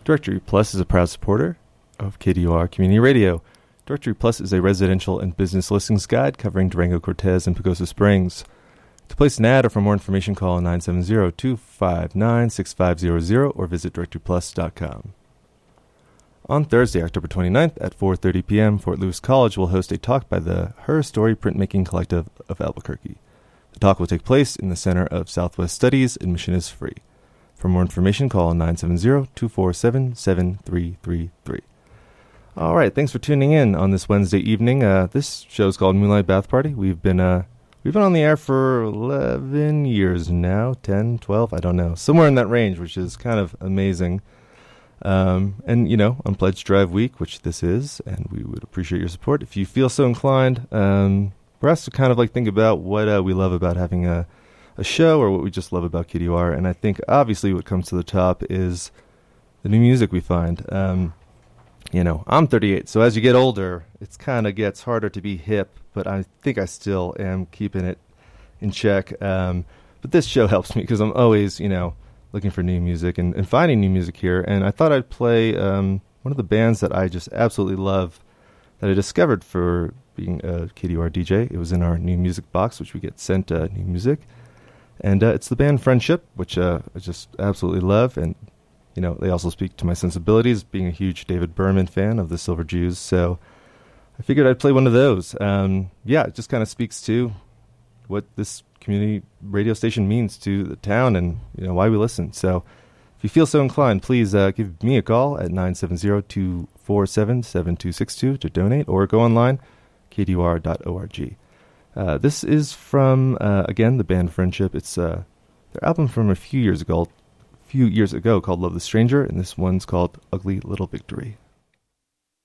Directory Plus is a proud supporter of KDUR Community Radio. Directory Plus is a residential and business listings guide covering Durango, Cortez, and Pagosa Springs. To place an ad or for more information, call 970-259-6500 or visit directoryplus.com. On Thursday, October 29th at 4:30 p.m., Fort Lewis College will host a talk by the Her Story Printmaking Collective of Albuquerque. The talk will take place in the Center of Southwest Studies. Admission is free. For more information, call 970-247-7333. All right, thanks for tuning in on this Wednesday evening. This show is called Moonlight Bath Party. We've been on the air for 11 years now, 10, 12, I don't know, somewhere in that range, which is kind of amazing. And, you know, on Pledge Drive Week, which this is, and we would appreciate your support. If you feel so inclined, we're asked to kind of like think about what we love about having a show or what we just love about KDUR. And I think obviously what comes to the top is the new music we find. You know, I'm 38, so as you get older, it's kind of gets harder to be hip, but I think I still am keeping it in check. But this show helps me because I'm always, you know, looking for new music and finding new music here. And I thought I'd play one of the bands that I just absolutely love that I discovered for being a KDUR DJ. It was in our new music box, which we get sent new music. And it's the band Friendship, which I just absolutely love. And you know, they also speak to my sensibilities, being a huge David Berman fan of the Silver Jews. So I figured I'd play one of those. Yeah, it just kind of speaks to what this community radio station means to the town and, you know, why we listen. So if you feel so inclined, please give me a call at 970-247-7262 to donate or go online, kdur.org. This is from, again, the band Friendship. It's their album from a few years ago called Love the Stranger, and this one's called Ugly Little Victory.